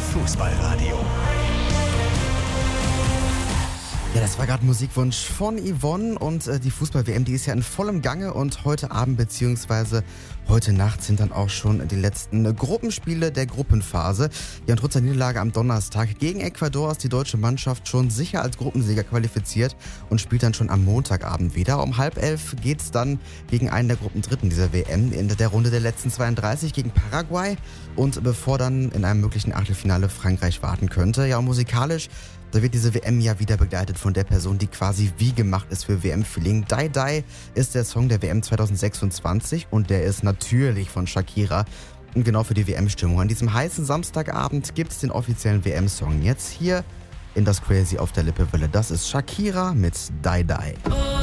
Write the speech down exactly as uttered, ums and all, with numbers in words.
Fußballradio. Ja, das war gerade Musikwunsch von Yvonne und äh, die Fußball-W M, die ist ja in vollem Gange und heute Abend bzw. heute Nacht sind dann auch schon die letzten äh, Gruppenspiele der Gruppenphase. Ja, und trotz der Niederlage am Donnerstag gegen Ecuador ist die deutsche Mannschaft schon sicher als Gruppensieger qualifiziert und spielt dann schon am Montagabend wieder. Um halb elf geht's dann gegen einen der Gruppendritten dieser W M in der Runde der letzten zweiunddreißig gegen Paraguay und bevor dann in einem möglichen Achtelfinale Frankreich warten könnte. Ja, und musikalisch da wird diese W M ja wieder begleitet von der Person, die quasi wie gemacht ist für W M-Feeling. Die Die ist der Song der W M zwanzig sechsundzwanzig und der ist natürlich von Shakira. Und genau für die W M-Stimmung. An diesem heißen Samstagabend gibt es den offiziellen W M-Song jetzt hier in das Crazy auf der Lippe Welle. Das ist Shakira mit Die Die.